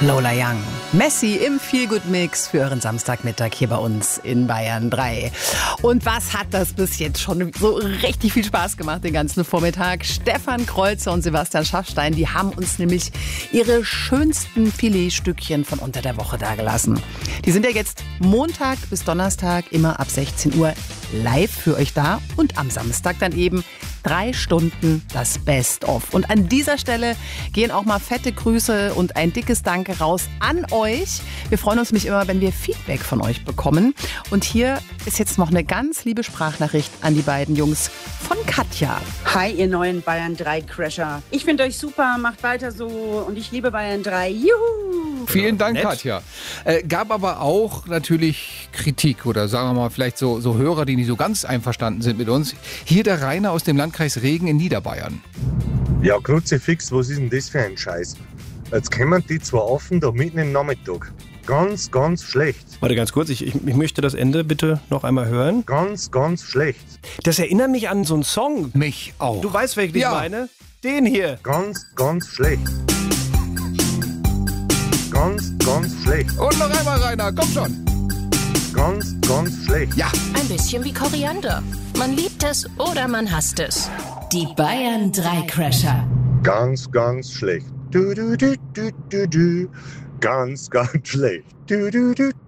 Lola Young. Messi im Feel-Good-Mix für euren Samstagmittag hier bei uns in Bayern 3. Und was hat das bis jetzt schon so richtig viel Spaß gemacht den ganzen Vormittag? Stefan Kreuzer und Sebastian Schaffstein, die haben uns nämlich ihre schönsten Filetstückchen von unter der Woche dagelassen. Die sind ja jetzt Montag bis Donnerstag immer ab 16 Uhr live für euch da und am Samstag dann eben 3 Stunden das Best-of. Und an dieser Stelle gehen auch mal fette Grüße und ein dickes Danke raus an euch. Wir freuen uns nämlich immer, wenn wir Feedback von euch bekommen. Und hier ist jetzt noch eine ganz liebe Sprachnachricht an die beiden Jungs von Katja. Hi, ihr neuen Bayern 3 Crasher. Ich finde euch super, macht weiter so und ich liebe Bayern 3. Juhu! Vielen Dank, nett. Katja. Gab aber auch natürlich Kritik oder sagen wir mal vielleicht so Hörer, die nicht so ganz einverstanden sind mit uns. Hier der Rainer aus dem Landkreis Regen in Niederbayern. Ja, Kruzifix, was ist denn das für ein Scheiß? Jetzt kommen die zwei Affen da mitten im Nachmittag. Ganz, ganz schlecht. Warte ganz kurz, ich möchte das Ende bitte noch einmal hören. Ganz, ganz schlecht. Das erinnert mich an so einen Song. Mich auch. Du weißt, welchen ich Ja. meine? Den hier. Ganz, ganz schlecht. Ganz, ganz schlecht. Und noch einmal, Rainer, komm schon. Ganz, ganz schlecht. Ja. Ein bisschen wie Koriander. Man liebt es oder man hasst es. Die Bayern 3 Crasher. Ganz, ganz schlecht. Du, du, du, du, du, du. Ganz, ganz schlecht. Du, du, du,